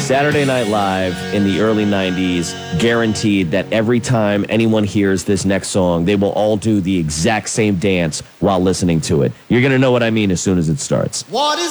Saturday Night Live in the early 90s guaranteed that every time anyone hears this next song, they will all do the exact same dance while listening to it. You're going to know what I mean as soon as it starts. What is